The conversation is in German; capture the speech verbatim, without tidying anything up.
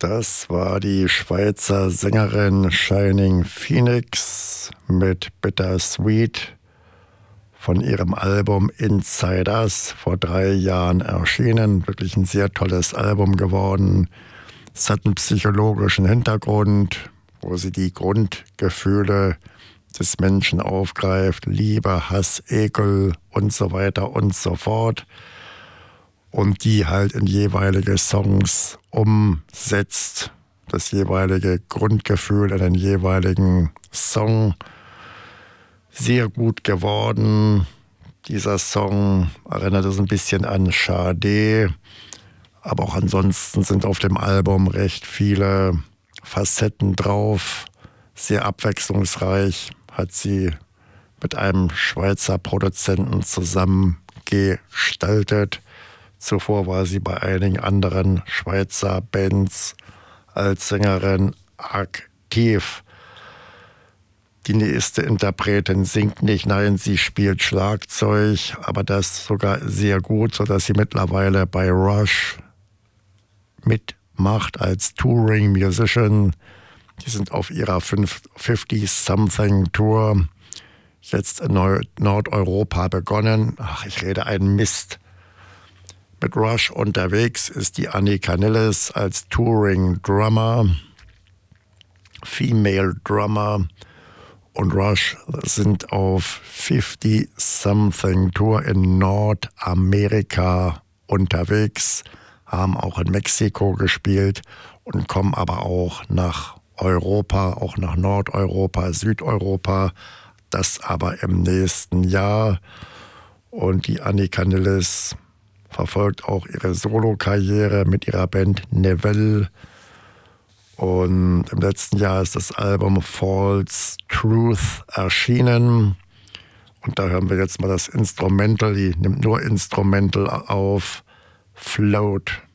Das war die Schweizer Sängerin Shining Phoenix mit Bittersweet von ihrem Album Insiders, vor drei Jahren erschienen. Wirklich ein sehr tolles Album geworden. Es hat einen psychologischen Hintergrund, wo sie die Grundgefühle des Menschen aufgreift. Liebe, Hass, Ekel und so weiter und so fort. Und die halt in jeweilige Songs umsetzt. Das jeweilige Grundgefühl in den jeweiligen Song. Sehr gut geworden. Dieser Song erinnert es ein bisschen an Sade. Aber auch ansonsten sind auf dem Album recht viele Facetten drauf. Sehr abwechslungsreich. Hat sie mit einem Schweizer Produzenten zusammen gestaltet. Zuvor war sie bei einigen anderen Schweizer Bands als Sängerin aktiv. Die nächste Interpretin singt nicht, nein, sie spielt Schlagzeug, aber das sogar sehr gut, sodass sie mittlerweile bei Rush mitmacht als Touring Musician. Die sind auf ihrer fünfzig-something-Tour jetzt in Nordeuropa begonnen. Ach, ich rede einen Mist. Mit Rush unterwegs ist die Annika Nilles als Touring Drummer, Female Drummer, und Rush sind auf fünfzig-something Tour in Nordamerika unterwegs, haben auch in Mexiko gespielt und kommen aber auch nach Europa, auch nach Nordeuropa, Südeuropa, das aber im nächsten Jahr. Und die Annika Nilles verfolgt auch ihre Solokarriere mit ihrer Band Neville. Und im letzten Jahr ist das Album False Truth erschienen. Und da hören wir jetzt mal das Instrumental, die nimmt nur Instrumental auf, Float.